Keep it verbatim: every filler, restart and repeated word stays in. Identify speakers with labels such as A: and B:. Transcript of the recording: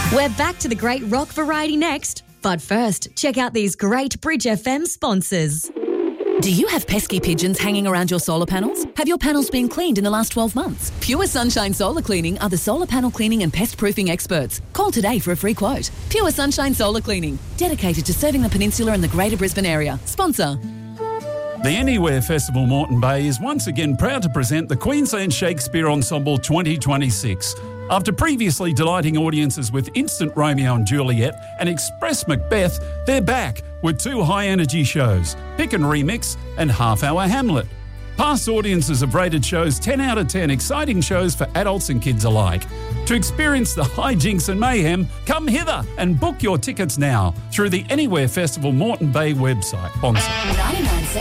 A: We're back to the great rock variety next. But first, check out these great Bridge F M sponsors.
B: Do you have pesky pigeons hanging around your solar panels? Have your panels been cleaned in the last twelve months? Pure Sunshine Solar Cleaning are the solar panel cleaning and pest proofing experts. Call today for a free quote. Pure Sunshine Solar Cleaning, dedicated to serving the peninsula and the Greater Brisbane area. Sponsor.
C: The Anywhere Festival Moreton Bay is once again proud to present the Queensland Shakespeare Ensemble twenty twenty-six. After previously delighting audiences with Instant Romeo and Juliet and Express Macbeth, they're back with two high-energy shows, Pick and Remix and Half Hour Hamlet. Past audiences have rated shows ten out of ten, exciting shows for adults and kids alike. To experience the hijinks and mayhem, come hither and book your tickets now through the Anywhere Festival Moreton Bay website. Sponsor.